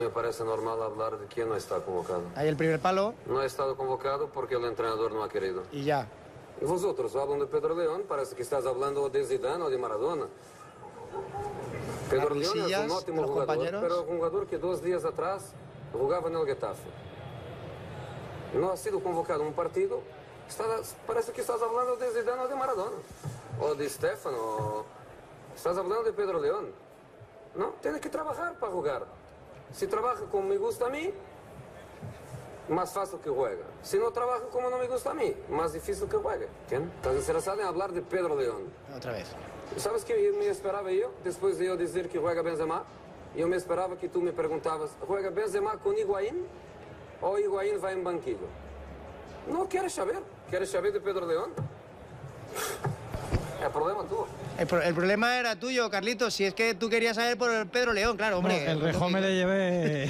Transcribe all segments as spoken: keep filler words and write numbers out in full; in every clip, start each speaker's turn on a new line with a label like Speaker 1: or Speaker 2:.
Speaker 1: Me parece normal hablar de quién no está convocado.
Speaker 2: Ahí el primer palo.
Speaker 1: No ha estado convocado porque el entrenador no ha querido.
Speaker 2: Y ya.
Speaker 1: Y vosotros hablan de Pedro León, parece que estás hablando de Zidane o de Maradona. Pedro León es un ótimo jugador, compañeros. Pero un jugador que dos días atrás jugaba en el Getafe. No ha sido convocado a un partido. Está, parece que estás hablando de Zidane o de Maradona. O de Stefano. Estás hablando de Pedro León. No, tiene que trabajar para jugar. Si trabaja como me gusta a mí, más fácil que juega. Si no trabaja como no me gusta a mí, más difícil que juegue. ¿Entiendes? Entonces se salen a hablar de Pedro León.
Speaker 2: Otra vez.
Speaker 1: ¿Sabes qué me esperaba yo? Después de yo decir que juega Benzema, yo me esperaba que tú me preguntabas, ¿juega Benzema con Higuaín o Higuaín va en banquillo? No quieres saber. ¿Quieres saber de Pedro León? El problema tú.
Speaker 2: El, pro el problema era tuyo, Carlitos. Si es que tú querías saber por el Pedro León, claro, hombre.
Speaker 3: No, el rejón me le llevé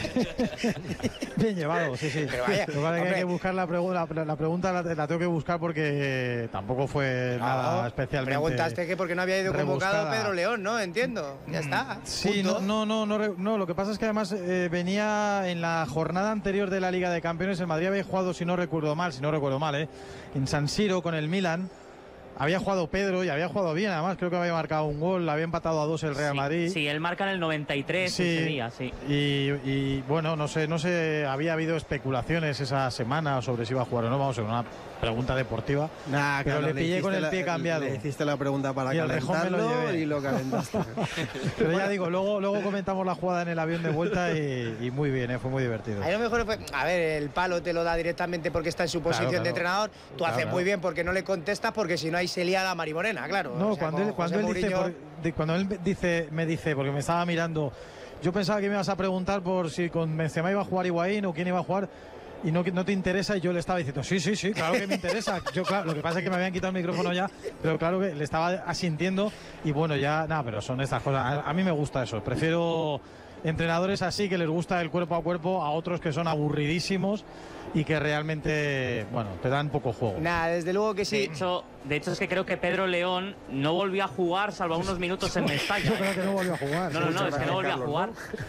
Speaker 3: bien llevado, sí, sí.
Speaker 2: Pero vaya,
Speaker 3: Lo que hay que buscar la, pregu la, la pregunta la, la tengo que buscar porque tampoco fue no, nada especialmente.
Speaker 2: Preguntaste que porque no había ido
Speaker 3: rebuscada.
Speaker 2: Convocado Pedro León, ¿no? Entiendo. Ya está.
Speaker 3: Sí, no, no, no, no, no. Lo que pasa es que además eh, venía en la jornada anterior de la Liga de Campeones. El Madrid había jugado, si no recuerdo mal, si no recuerdo mal, eh, en San Siro con el Milan. Había jugado Pedro y había jugado bien, además creo que había marcado un gol, había empatado a dos el Real
Speaker 4: sí,
Speaker 3: Madrid.
Speaker 4: Sí, él marca en el noventa y tres
Speaker 3: sí,
Speaker 4: ese día, sí.
Speaker 3: Y, y bueno, no sé, no sé, había habido especulaciones esa semana sobre si iba a jugar o no, vamos a una pregunta deportiva.
Speaker 5: Nah,
Speaker 3: pero
Speaker 5: claro,
Speaker 3: le pillé
Speaker 5: le
Speaker 3: con el pie
Speaker 5: la,
Speaker 3: cambiado.
Speaker 5: Le hiciste la pregunta para
Speaker 3: y
Speaker 5: calentarlo
Speaker 3: el me lo
Speaker 5: y lo calentaste.
Speaker 3: Pero ya digo, luego, luego comentamos la jugada en el avión de vuelta y, y muy bien, ¿eh? Fue muy divertido.
Speaker 2: A lo mejor fue, a ver, el palo te lo da directamente porque está en su posición claro, claro. de entrenador. Tú claro, haces claro. muy bien porque no le contestas, porque si no ahí se lía la Marimorena, claro.
Speaker 3: No,
Speaker 2: o sea,
Speaker 3: cuando, él, cuando, él dice, por, de, cuando él dice, me dice, porque me estaba mirando, yo pensaba que me ibas a preguntar por si con Benzema iba a jugar Higuaín o quién iba a jugar. Y no, no te interesa, y yo le estaba diciendo, sí, sí, sí, claro que me interesa. Yo, claro, lo que pasa es que me habían quitado el micrófono ya, pero claro que le estaba asintiendo. Y bueno, ya, nada, pero son estas cosas. A, a mí me gusta eso. Prefiero entrenadores así, que les gusta el cuerpo a cuerpo, a otros que son aburridísimos y que realmente, bueno, te dan poco juego.
Speaker 2: Nada, desde luego que sí.
Speaker 4: De hecho, de hecho es que creo que Pedro León no volvió a jugar, salvo unos minutos en Mestalla.
Speaker 3: Yo creo que no volvió a jugar.
Speaker 4: No, no, no, es que no volvió a jugar.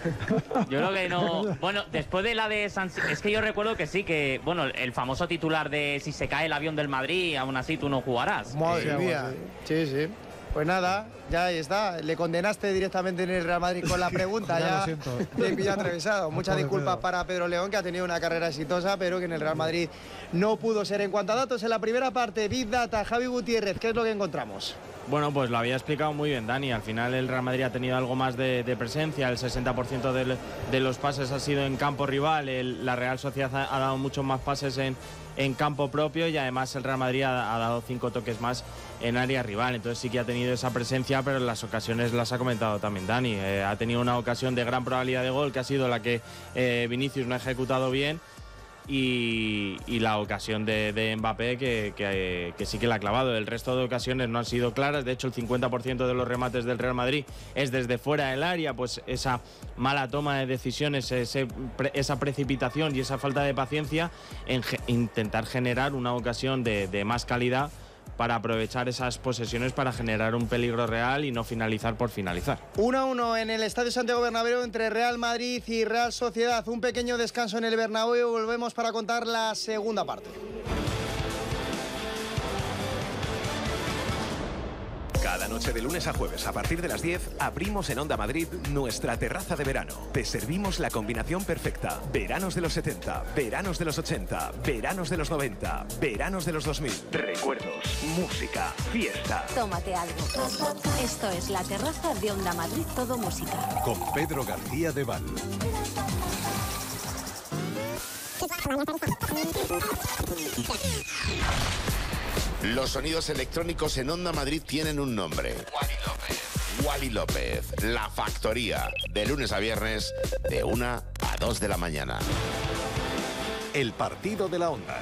Speaker 4: Yo creo que no. Bueno, después de la de San... Es que yo recuerdo que sí, que, bueno, el famoso titular de si se cae el avión del Madrid, aún así tú no jugarás.
Speaker 2: Madre mía. Sí, sí. Pues nada, ya ahí está. Le condenaste directamente en el Real Madrid con la pregunta. ya
Speaker 3: lo siento.
Speaker 2: Te he pillado atravesado. Muchas disculpas para Pedro León, que ha tenido una carrera exitosa, pero que en el Real Madrid no pudo ser. En cuanto a datos, en la primera parte, Big Data, Javi Gutiérrez, ¿qué es lo que encontramos?
Speaker 6: Bueno, pues lo había explicado muy bien Dani. Al final el Real Madrid ha tenido algo más de, de presencia. El sesenta por ciento de, de los pases ha sido en campo rival. El, la Real Sociedad ha, ha dado muchos más pases en, en campo propio, y además el Real Madrid ha, ha dado cinco toques más en área rival. Entonces sí que ha tenido esa presencia, pero en las ocasiones las ha comentado también Dani. Eh, ha tenido una ocasión de gran probabilidad de gol, que ha sido la que eh, Vinicius no ha ejecutado bien. Y, y la ocasión de, de Mbappé que, que, que sí que la ha clavado. El resto de ocasiones no han sido claras. De hecho, el cincuenta por ciento de los remates del Real Madrid es desde fuera del área. Pues esa mala toma de decisiones, ese, esa precipitación y esa falta de paciencia en ge- intentar generar una ocasión de, de más calidad, para aprovechar esas posesiones para generar un peligro real y no finalizar por finalizar.
Speaker 2: uno a uno en el Estadio Santiago Bernabéu entre Real Madrid y Real Sociedad. Un pequeño descanso en el Bernabéu y volvemos para contar la segunda parte.
Speaker 7: Cada noche de lunes a jueves a partir de las diez abrimos en Onda Madrid nuestra terraza de verano. Te servimos la combinación perfecta. Veranos de los setenta, veranos de los ochenta, veranos de los noventa, veranos de los dos mil. Recuerdos, música, fiesta.
Speaker 8: Tómate algo. Esto es la terraza de Onda Madrid Todo Música.
Speaker 7: Con Pedro García de Val.
Speaker 9: Los sonidos electrónicos en Onda Madrid tienen un nombre. Wally López. Wally López, La Factoría, de lunes a viernes, de una a dos de la mañana.
Speaker 7: El partido de la Onda.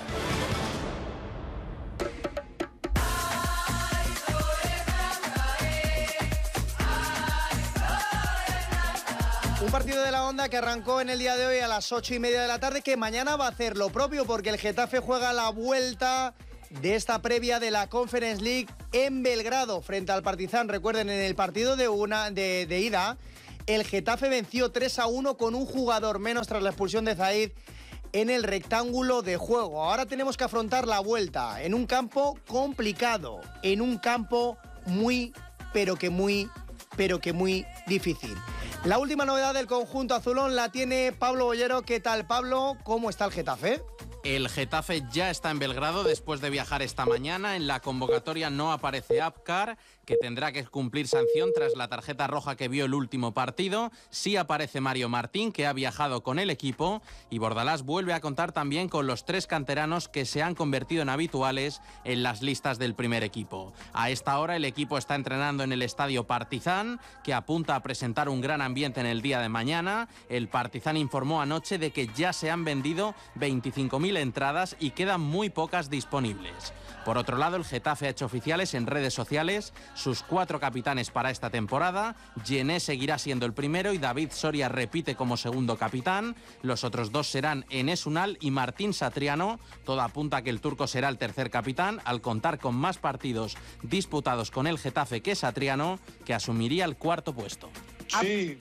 Speaker 2: Un partido de la Onda que arrancó en el día de hoy a las ocho y media de la tarde, que mañana va a hacer lo propio, porque el Getafe juega la vuelta de esta previa de la Conference League en Belgrado frente al Partizan. Recuerden, en el partido de, una, de, de ida El Getafe venció tres a uno con un jugador menos tras la expulsión de Zaid en el rectángulo de juego. Ahora tenemos que afrontar la vuelta en un campo complicado, en un campo muy, pero que muy, pero que muy difícil. La última novedad del conjunto azulón la tiene Pablo Bollero. ¿Qué tal, Pablo? ¿Cómo está el Getafe?
Speaker 5: El Getafe ya está en Belgrado después de viajar esta mañana. En la convocatoria no aparece Apcar, que tendrá que cumplir sanción tras la tarjeta roja que vio el último partido. Sí aparece Mario Martín, que ha viajado con el equipo, y Bordalás vuelve a contar también con los tres canteranos que se han convertido en habituales en las listas del primer equipo. A esta hora el equipo está entrenando en el estadio Partizan, que apunta a presentar un gran ambiente en el día de mañana. El Partizan informó anoche de que ya se han vendido veinticinco mil entradas y quedan muy pocas disponibles. Por otro lado, el Getafe ha hecho oficiales en redes sociales sus cuatro capitanes para esta temporada. Gené seguirá siendo el primero y David Soria repite como segundo capitán. Los otros dos serán Enes Unal y Martín Satriano. Todo apunta a que el turco será el tercer capitán, al contar con más partidos disputados con el Getafe que Satriano, que asumiría el cuarto puesto.
Speaker 2: Sí.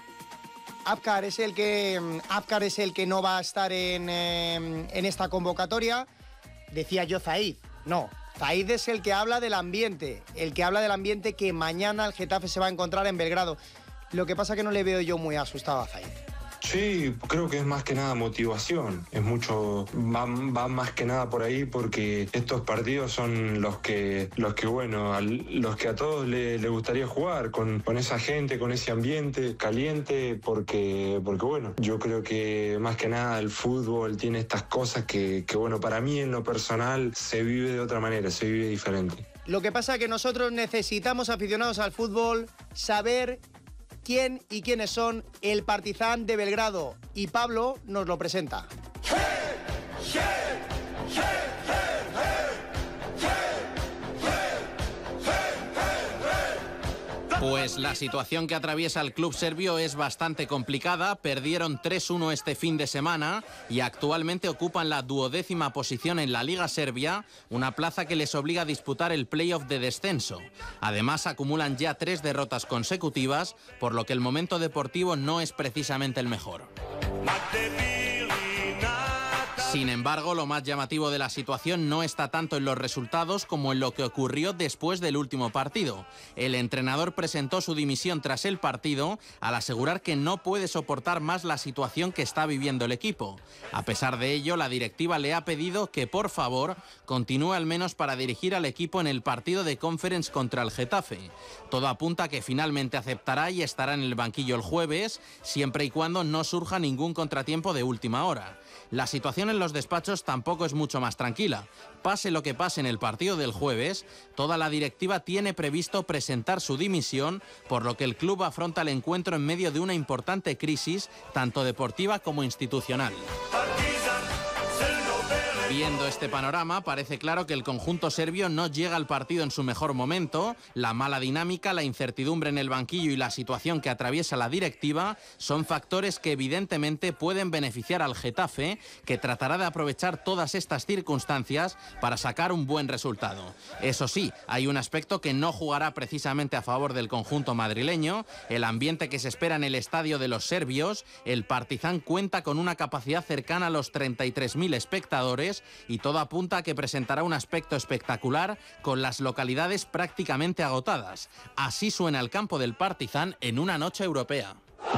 Speaker 2: Apcar es el que Apcar es el que no va a estar en, eh, en esta convocatoria. Decía yo Zaid. No, Zaid es el que habla del ambiente, el que habla del ambiente que mañana el Getafe se va a encontrar en Belgrado. Lo que pasa que no le veo yo muy asustado a Zaid.
Speaker 10: Sí, creo que es más que nada motivación, es mucho, va, va más que nada por ahí porque estos partidos son los que, los que bueno, a, los que a todos le, le gustaría jugar, con, con esa gente, con ese ambiente caliente, porque, porque bueno, yo creo que más que nada el fútbol tiene estas cosas que, que bueno, para mí en lo personal se vive de otra manera, se vive diferente.
Speaker 2: Lo que pasa es que nosotros necesitamos, aficionados al fútbol, saber quién y quiénes son el Partizan de Belgrado. Y Pablo nos lo presenta.
Speaker 5: Pues la situación que atraviesa el club serbio es bastante complicada. Perdieron tres uno este fin de semana y actualmente ocupan la duodécima posición en la Liga Serbia, una plaza que les obliga a disputar el playoff de descenso. Además, acumulan ya tres derrotas consecutivas, por lo que el momento deportivo no es precisamente el mejor. Sin embargo, lo más llamativo de la situación no está tanto en los resultados como en lo que ocurrió después del último partido. El entrenador presentó su dimisión tras el partido al asegurar que no puede soportar más la situación que está viviendo el equipo. A pesar de ello, la directiva le ha pedido que, por favor, continúe al menos para dirigir al equipo en el partido de Conference contra el Getafe. Todo apunta a que finalmente aceptará y estará en el banquillo el jueves, siempre y cuando no surja ningún contratiempo de última hora. La situación en los despachos tampoco es mucho más tranquila. Pase lo que pase en el partido del jueves, toda la directiva tiene previsto presentar su dimisión, por lo que el club afronta el encuentro en medio de una importante crisis, tanto deportiva como institucional. Viendo este panorama, parece claro que el conjunto serbio no llega al partido en su mejor momento. La mala dinámica, la incertidumbre en el banquillo y la situación que atraviesa la directiva son factores que evidentemente pueden beneficiar al Getafe, que tratará de aprovechar todas estas circunstancias para sacar un buen resultado. Eso sí, hay un aspecto que no jugará precisamente a favor del conjunto madrileño: el ambiente que se espera en el estadio de los serbios. El Partizan cuenta con una capacidad cercana a los treinta y tres mil espectadores, y todo apunta a que presentará un aspecto espectacular con las localidades prácticamente agotadas. Así suena el campo del Partizan en una noche europea.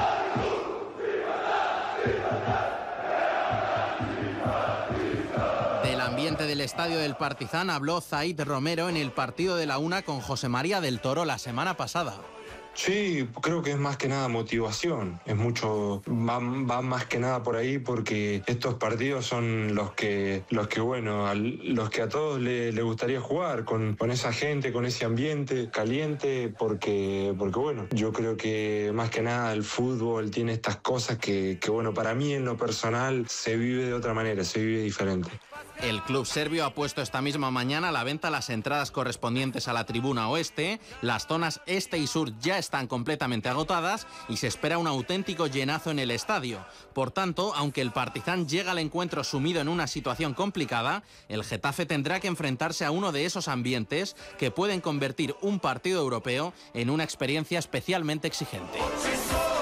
Speaker 5: Del ambiente del estadio del Partizan habló Zaid Romero en el partido de la una con José María del Toro la semana pasada.
Speaker 10: Sí, creo que es más que nada motivación, es mucho, va, va más que nada por ahí porque estos partidos son los que, los que bueno, a, los que a todos le, le gustaría jugar, con, con esa gente, con ese ambiente caliente, porque, porque bueno, yo creo que más que nada el fútbol tiene estas cosas que, que bueno, para mí en lo personal se vive de otra manera, se vive diferente.
Speaker 5: El club serbio ha puesto esta misma mañana a la venta las entradas correspondientes a la tribuna oeste. Las zonas este y sur ya están completamente agotadas y se espera un auténtico llenazo en el estadio. Por tanto, aunque el Partizan llega al encuentro sumido en una situación complicada, el Getafe tendrá que enfrentarse a uno de esos ambientes que pueden convertir un partido europeo en una experiencia especialmente exigente.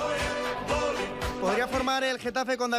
Speaker 2: Getafe con David